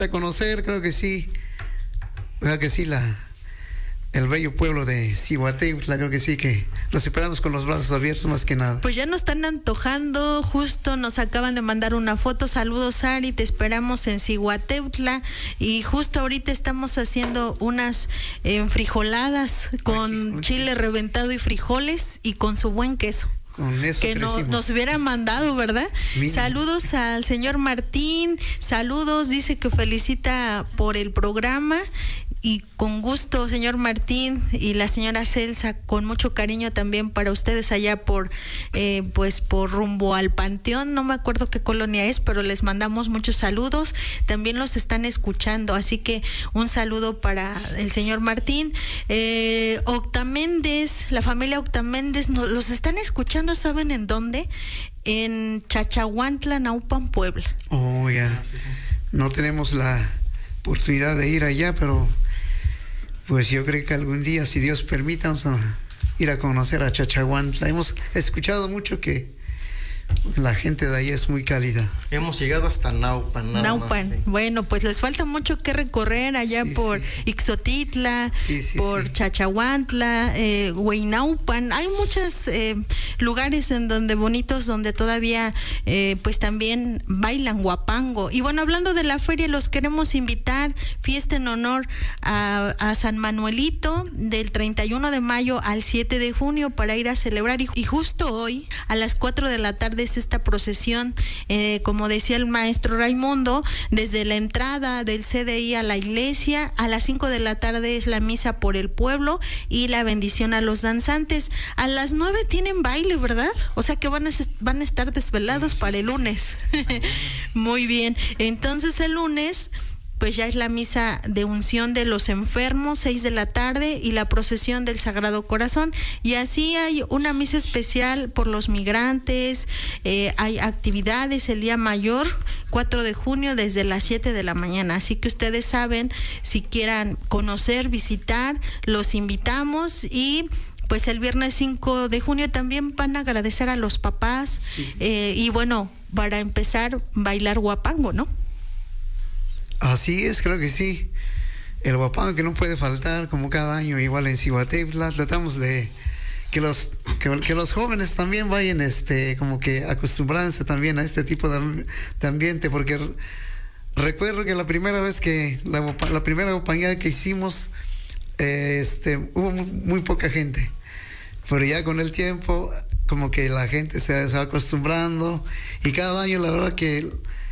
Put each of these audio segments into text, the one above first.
A conocer, creo que sí, el bello pueblo de Zihuatanejo, creo que sí, que los esperamos con los brazos abiertos más que nada. Pues ya nos están antojando, justo nos acaban de mandar una foto. Saludos, Ari, te esperamos en Zihuatanejo, y justo ahorita estamos haciendo unas frijoladas con chile reventado y frijoles y con su buen queso. Con eso que nos hubiera mandado, ¿verdad? Mira. Saludos al señor Martín, saludos, dice que felicita por el programa. Y con gusto, señor Martín y la señora Celsa, con mucho cariño también para ustedes allá por rumbo al Panteón. No me acuerdo qué colonia es, pero les mandamos muchos saludos. También los están escuchando, así que un saludo para el señor Martín. Octaméndez, la familia Octaméndez, los están escuchando, ¿saben en dónde? En Chachahuantla, Naupan, Puebla. Oh, ya. Sí. No tenemos la oportunidad de ir allá, pero pues yo creo que algún día, si Dios permite, vamos a ir a conocer a Chachahuantla. Hemos escuchado mucho que la gente de ahí es muy cálida. Hemos llegado hasta Naupan. Naupan. Sí. Bueno, pues les falta mucho que recorrer allá por Ixotitla, por Chachahuantla, Hueynaupan. Hay muchos lugares en donde bonitos, donde todavía pues también bailan huapango. Y bueno, hablando de la feria, los queremos invitar, fiesta en honor a San Manuelito, del 31 de mayo al 7 de junio para ir a celebrar. Y justo hoy, a las 4 de la tarde, es esta procesión, como decía el maestro Raimundo, desde la entrada del CDI a la iglesia. A las 5 de la tarde es la misa por el pueblo y la bendición a los danzantes. A las 9 tienen baile, ¿verdad? O sea que van a estar desvelados para el lunes. Muy bien, entonces el lunes pues ya es la misa de unción de los enfermos, 6 de la tarde, y la procesión del Sagrado Corazón. Y así hay una misa especial por los migrantes, hay actividades el día mayor, 4 de junio, desde las 7 de la mañana. Así que ustedes saben, si quieran conocer, visitar, los invitamos. Y pues el viernes 5 de junio también van a agradecer a los papás, y bueno, para empezar, bailar huapango, ¿no? Así es, creo que sí. El huapango que no puede faltar, como cada año, igual en Zihuatanejo. Tratamos de que los jóvenes también vayan como que acostumbrándose también a este tipo de ambiente, porque recuerdo que la primera vez que la primera huapangueada que hicimos, hubo muy poca gente, pero ya con el tiempo como que la gente se va acostumbrando, y cada año la verdad que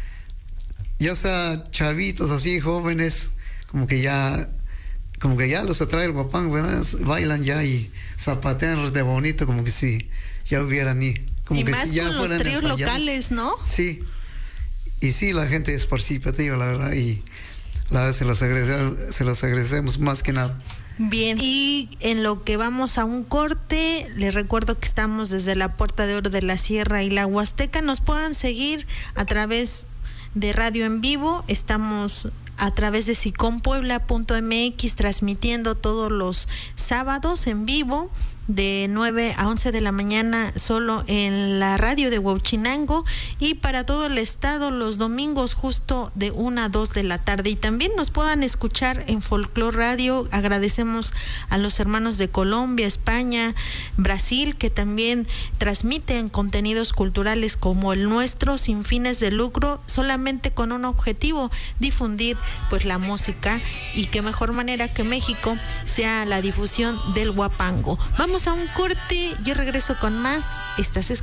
ya sea chavitos así, jóvenes, como que ya los atrae el huapango, ¿verdad? Bailan ya y zapatean de bonito, como que si ya hubieran como y que más si ya con los tríos locales, ¿no? Sí, y sí, la gente es participativa, la verdad, y la verdad se los agradecemos más que nada. Bien, y en lo que vamos a un corte, les recuerdo que estamos desde la Puerta de Oro de la Sierra y la Huasteca. Nos puedan seguir a través de radio en vivo, estamos a través de siconpuebla.mx transmitiendo todos los sábados en vivo de 9 a 11 de la mañana solo en la radio de Huauchinango, y para todo el estado los domingos justo de 1 a 2 de la tarde. Y también nos puedan escuchar en Folklore Radio. Agradecemos a los hermanos de Colombia, España, Brasil, que también transmiten contenidos culturales como el nuestro, sin fines de lucro, solamente con un objetivo: difundir pues la música, y qué mejor manera que México sea la difusión del huapango. Vamos a un corte, yo regreso con más. Estás escuchando